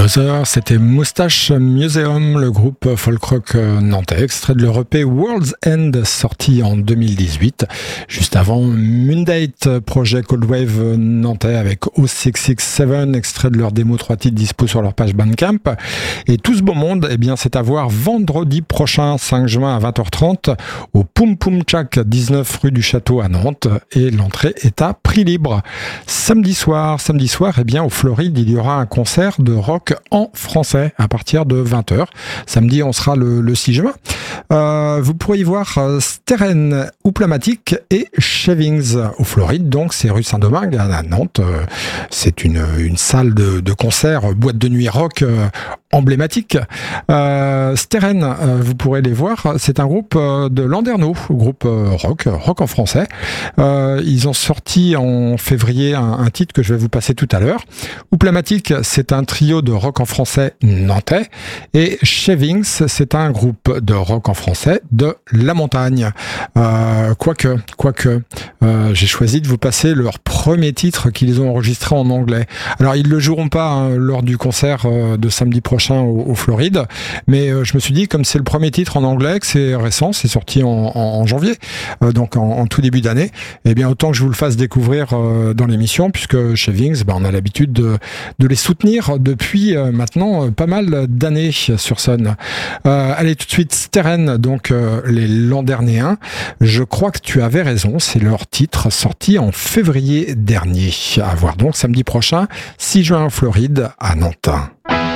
Closer, c'était Moustache Museum, le groupe folk rock nantais, extrait de leur EP World's End, sorti en 2018. Juste avant, Moondate, projet Cold Wave nantais avec O667, extrait de leur démo 3 titres dispo sur leur page Bandcamp. Et tout ce beau monde, eh bien, c'est à voir vendredi prochain, 5 juin à 20h30, au Poum Poum Tchak, 19 rue du Château à Nantes. Et l'entrée est à prix libre. Samedi soir, eh bien, au Floride, il y aura un concert de rock en français à partir de 20h. Samedi, on sera le 6 juin. Vous pourrez y voir Steren, Ouplamatic et Shavings au Floride. Donc, c'est rue Saint-Domingue à Nantes. C'est une salle de concert, boîte de nuit rock emblématique. Steren, vous pourrez les voir. C'est un groupe de Landerneau, groupe rock en français. Ils ont sorti en février un titre que je vais vous passer tout à l'heure. Ouplamatic, c'est un trio de rock en français nantais. Et Shavings, c'est un groupe de rock en français de la montagne. Quoique, j'ai choisi de vous passer leur premier titre qu'ils ont enregistré en anglais. Alors, ils ne le joueront pas lors du concert de samedi prochain au Floride, mais je me suis dit, comme c'est le premier titre en anglais, que c'est récent, c'est sorti en janvier, donc en tout début d'année, eh bien autant que je vous le fasse découvrir dans l'émission, puisque chez Wings, on a l'habitude de les soutenir depuis maintenant pas mal d'années sur Sun. Allez, tout de suite, Steren, donc les Landernéens. Je crois que tu avais raison, c'est leur titre sorti en février dernier. À voir donc samedi prochain, 6 juin en Floride, à Nantes.